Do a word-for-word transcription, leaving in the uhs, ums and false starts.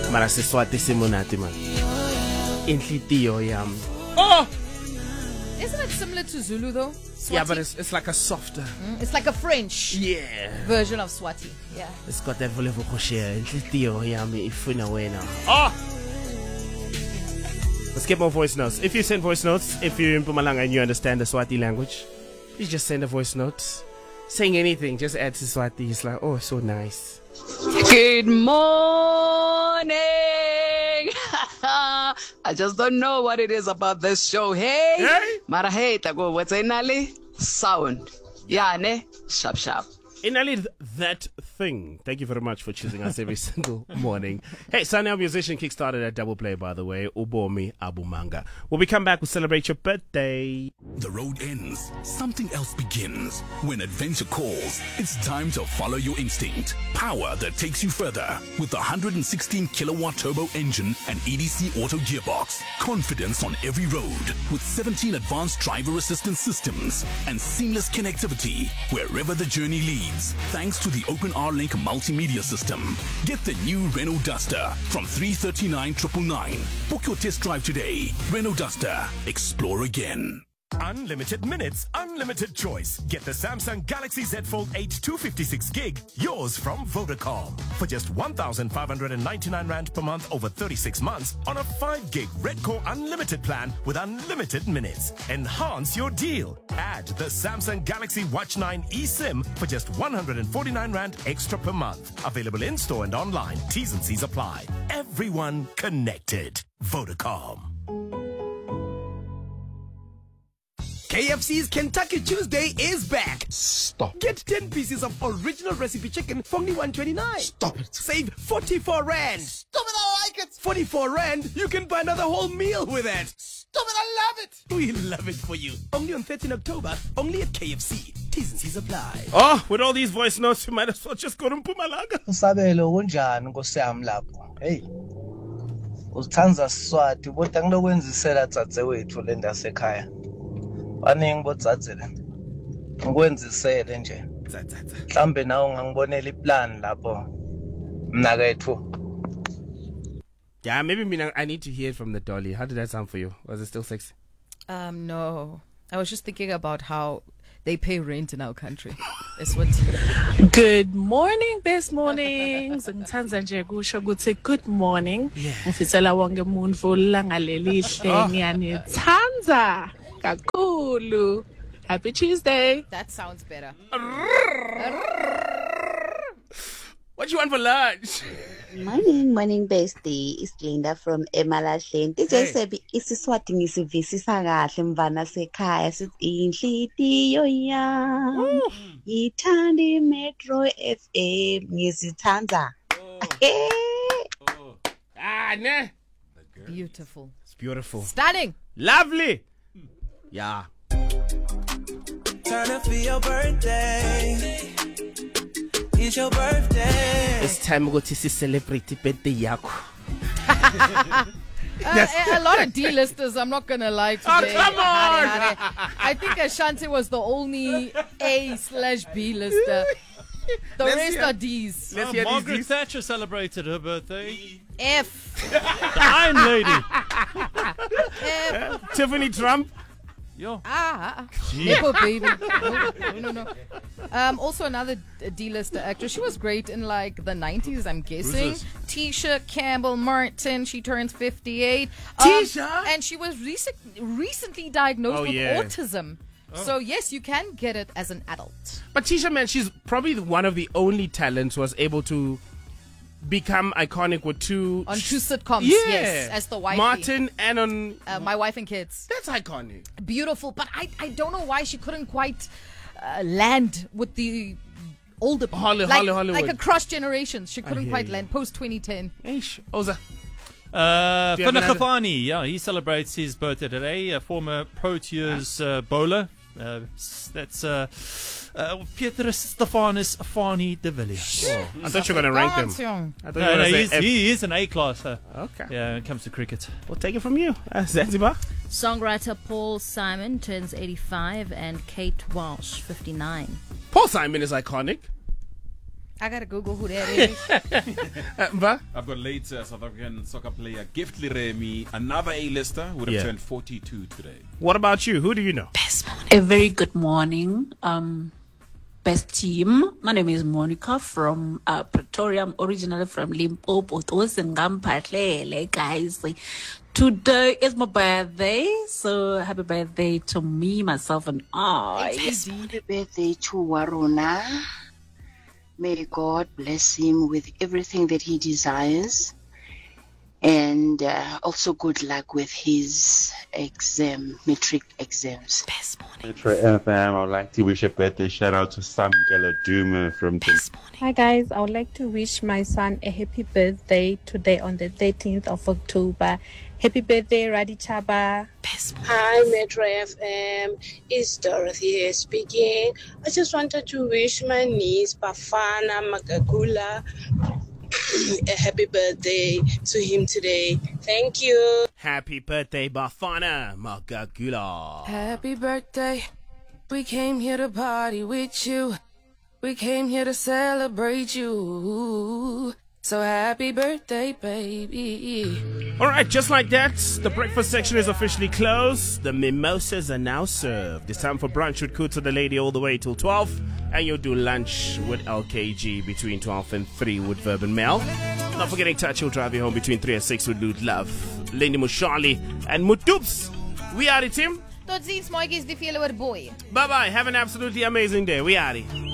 Mara Siswati simonati man. Inhlitiyo yami. Oh! Isn't it similar to Zulu though? Swati? Yeah, but it's it's like a softer. Mm, it's like a French yeah. version of Swati. Yeah. It's got that volevo khoshe. Inhlitiyo yami ifuna wena. Oh! Let's get more voice notes. If you send voice notes, if you're in Mpumalanga and you understand the Swati language, please just send a voice note. Saying anything, just add to Swati. It's like, oh, so nice. Good morning. I just don't know what it is about this show. Hey, hey? Mara hey, tago what's inali sound. Yeah, ne sharp sharp. Inali that thing. Thank you very much for choosing us every single morning. Hey, Sunny, our musician, kickstarted at Double Play, by the way. Ubomi Abumanga. When we come back, we'll celebrate your birthday. The road ends, something else begins. When adventure calls, it's time to follow your instinct. Power that takes you further with the one hundred sixteen kilowatt turbo engine and E D C auto gearbox. Confidence on every road with seventeen advanced driver assistance systems and seamless connectivity wherever the journey leads. Thanks to the OpenR Link multimedia system. Get the new Renault Duster from three thirty-nine nine nine nine. Book your test drive today. Renault Duster. Explore again. Unlimited minutes, unlimited choice. Get the Samsung Galaxy Z Fold eight two fifty-six gig, yours from Vodacom. For just one thousand five hundred ninety-nine rand per month over thirty-six months on a five gig Red Core unlimited plan with unlimited minutes. Enhance your deal. Add the Samsung Galaxy Watch nine eSIM for just one hundred forty-nine rand extra per month. Available in-store and online. T's and C's apply. Everyone connected. Vodacom. K F C's Kentucky Tuesday is back. Stop. Get ten pieces of original recipe chicken for only one twenty-nine. Stop it. Save forty-four rand. Stop it, I like it. forty-four rand, you can buy another whole meal with it. Stop it, I love it. We love it for you. Only on thirteenth October, only at K F C. T's and C's apply. Oh, with all these voice notes, you might as well just go to Mpumalanga. Usabelo kunjani Nkosi yami lapho? Hey. Usithanza Siswati, kodwa ngilokwenziselwa dzadzewethu le ndasekhaya. Baningi bodzadze le. Ngikwenzisele nje. Mhlambe nawe ungangibonela iplan lapho. Mnakethu. Yeah, maybe mina, I need to hear it from the dolly. How did that sound for you? Was it still sexy? Um, no. I was just thinking about how they pay rent in our country. It's what. Good morning, best mornings. Ngithanda nje kusho ukuthi good morning. Ngifisela wonke umuntu langalelihle ngiyanithanda kakhulu. Happy Tuesday. That sounds better. What you want for lunch? Morning, morning, bestie. It's Linda from Emalahleni. D J Sebi isiswati ngisivisisa kahle mvana sekhaya sithi inhlitiyo yami ithanda Metro F M ngizithanda. Ah, ne. Beautiful. It's beautiful. Stunning. Lovely. Yeah. Turn up for your birthday. It's your birthday. It's time we go to celebrate birthday yakho. Uh, a, a lot of D-listers, I'm not going to lie today. Oh, come on! Hare, hare. I think Ashanti was the only A slash B-lister. The Let's rest hear- are D's. Oh, Margaret Thatcher celebrated her birthday. F. The Iron Lady. F. Tiffany Trump. Yo. Ah, Gee. Nipple baby. No, no, no. Um, also another D-lister actress. She was great in like the nineties, I'm guessing. Who's Tisha Campbell Martin. She turns fifty-eight. Tisha? Um, and she was recent, recently diagnosed Oh, with yeah. autism. Oh. So yes, you can get it as an adult. But Tisha, man, she's probably one of the only talents who was able to become iconic with two On two sitcoms, yeah. yes, as the wifey. Martin and on Uh, My Wife and Kids. That's iconic. Beautiful, but I, I don't know why she couldn't quite uh, land with the older people. Holly- like, Holly- Hollywood. like across generations. She couldn't hear quite you. land post twenty ten. Eish, Oza. Uh, Do you have Fana another- Khafani, yeah, he celebrates his birthday today. A former Proteas uh, bowler. Uh, s- that's uh, uh, Petrus Stefanus Fani de Villiers. Oh, I thought you were going to rank them. I thought you were No, no, gonna say he's, F. he is an A class. Uh, Okay. Yeah, when it comes to cricket. We'll take it from you. Uh, Zanzibar. Songwriter Paul Simon turns eighty-five and Kate Walsh fifty-nine. Paul Simon is iconic. I gotta Google who that is. uh, I've got late uh, South African soccer player Gift Liremi, another A-lister, would have Yeah. turned forty-two today. What about you? Who do you know? A very good morning, um, best team. My name is Monica from uh, Pretoria. I'm originally from Limpopo. Guys, today is my birthday, so happy birthday to me, myself, and I. Yes, happy birthday to Waruna. May God bless him with everything that he desires. And uh, also good luck with his exam, metric exams. Metro F M, I would like to wish a birthday shout out to Sam Galaduma from the Hi guys, I would like to wish my son a happy birthday today on the thirteenth of October. Happy birthday, Radi Chaba. Hi, Metro F M. It's Dorothy here speaking. I just wanted to wish my niece, Bafana Magagula, a happy birthday to him today. Thank you. Happy birthday, Bafana Magagula. Happy birthday. We came here to party with you. We came here to celebrate you. So happy birthday, baby. All right, just like that, the breakfast section is officially closed. The mimosas are now served. It's time for brunch with Kuta the lady all the way till twelve. And you'll do lunch with L K G between twelve and three with Verb and Mel. Not forgetting Touch will drive you home between three and six with Lude Love, Lenny Mushali, and Mutoops. We are the team. Tot ziens, maatjies, die vir julle oor boy. Bye-bye. Have an absolutely amazing day. We are the